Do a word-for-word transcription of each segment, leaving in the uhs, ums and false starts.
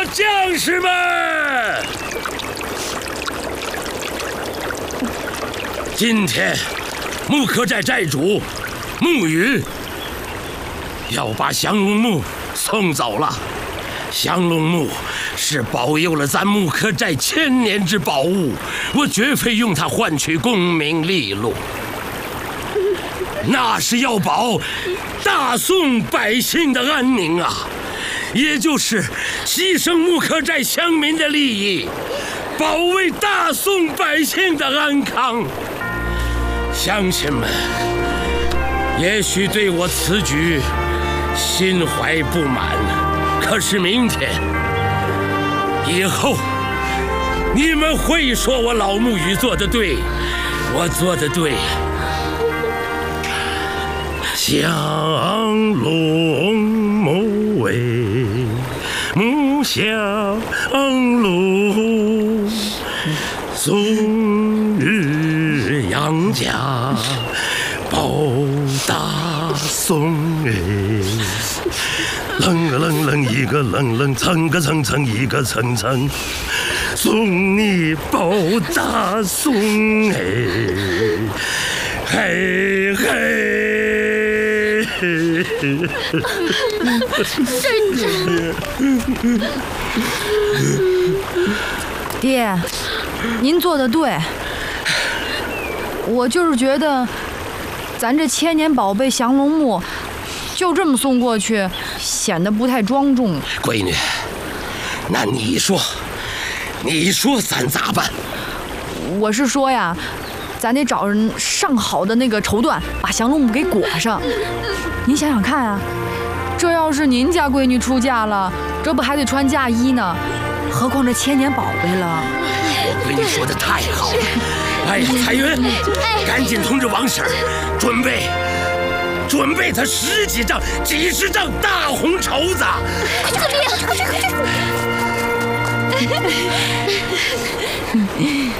将士们，今天木刻寨寨主木云要把降龙木送走了。降龙木是保佑了咱木刻寨千年之宝物，我绝非用它换取功名利禄。那是要保大宋百姓的安宁啊，也就是牺牲木刻寨乡民的利益，保卫大宋百姓的安康。乡亲们，也许对我此举心怀不满，可是明天以后，你们会说我老木鱼做得对，我做得对。降龙木为木降龙，终日养家保大宋哎，楞楞楞一个楞楞，层个层层一个层层，送你保大宋哎，嘿嘿。 爹，您做的对，我就是觉得咱这千年宝贝降龙木就这么送过去，显得不太庄重。 闺女，那你说，你说咱咋办？ 我是说呀，咱得找人上好的那个绸缎，把降龙木给裹上。您想想看啊，这要是您家闺女出嫁了，这不还得穿嫁衣呢？何况这千年宝贝了。 我闺女说的太好了。哎呀，彩云，赶紧通知王婶儿，准备准备她十几丈、几十丈大红绸子。 快去，快去，快去，快去！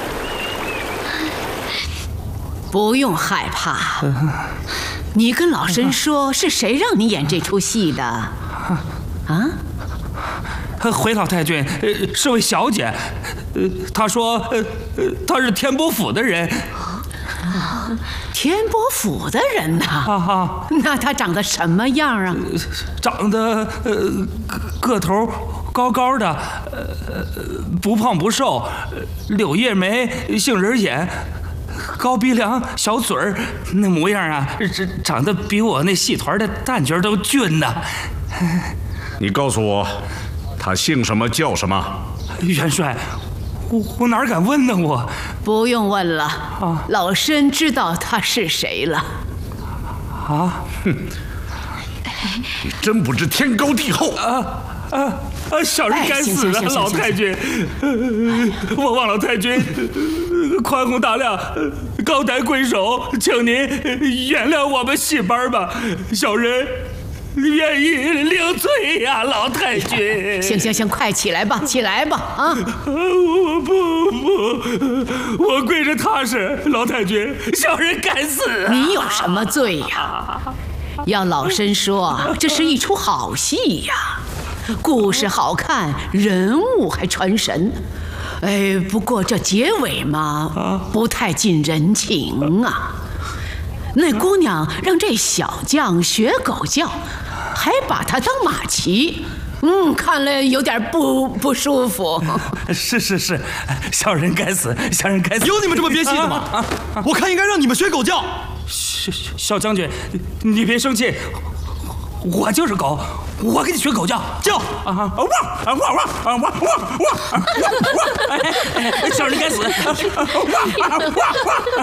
不用害怕，你跟老身说，是谁让你演这出戏的？啊？ 回老太君，呃，是位小姐，呃，她说，呃，呃，她是天波府的人。 啊，天波府的人呐？ 啊啊！ 那她长得什么样啊？ 长得呃个个头高高的，呃不胖不瘦，柳叶眉，杏仁眼。高鼻梁，小嘴儿，那模样啊，这长得比我那戏团的旦角都俊呢。 你告诉我，他姓什么叫什么？ 元帅，我我哪敢问呢？我不用问了，啊、老身知道他是谁了。 啊！ 哼，你真不知天高地厚啊！啊啊！小人该死了，老太君，我望老太君宽宏大量，高抬贵手，请您原谅我们戏班吧，小人愿意领罪呀，老太君。 行行行，快起来吧，起来吧，啊！ 我不不，我跪着踏实，老太君，小人该死啊！ 你有什么罪呀？要老身说，这是一出好戏呀。故事好看，人物还传神，哎，不过这结尾嘛，不太近人情啊。那姑娘让这小将学狗叫，还把他当马骑，嗯，看了有点不不舒服。 是是是，小人该死，小人该死。 有你们这么憋气的吗？啊啊、我看应该让你们学狗叫。 小小将军，你别生气。我就是狗，我给你学狗叫叫啊啊汪啊汪汪啊汪汪汪汪汪！小人该死！汪汪汪！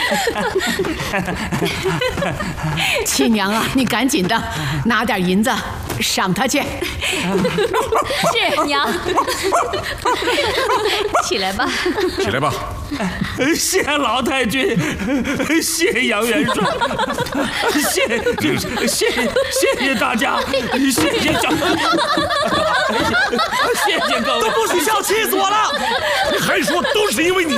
七娘啊，你赶紧的拿点银子赏他去。 是娘，起来吧， 起来吧。 谢老太君，谢杨元帅，谢谢谢谢大家，谢谢小，谢谢各位， 都不许笑，气死我了！ 还说都是因为你。